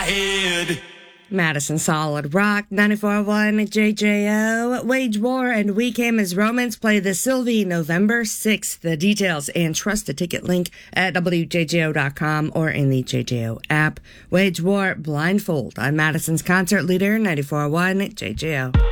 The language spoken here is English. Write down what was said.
my head. Madison Solid Rock, 94.1 JJO. Wage War and We Came as Romans play the Sylvie November 6th. The details and trust a ticket link at WJJO.com or in the JJO app. Wage War Blindfold on Madison's concert leader, 94.1 JJO.